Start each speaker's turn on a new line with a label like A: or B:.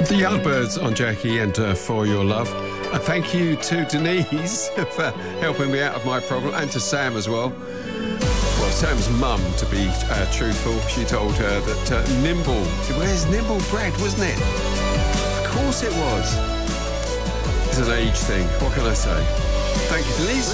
A: The Yardbirds on Jackie and For Your Love. Thank you to Denise for helping me out of my problem, and to Sam as well. Well, Sam's mum, to be truthful, she told her that Nimble, where's Nimble bread, wasn't it? Of course it was. It's an age thing. What can I say? Thank you, Denise.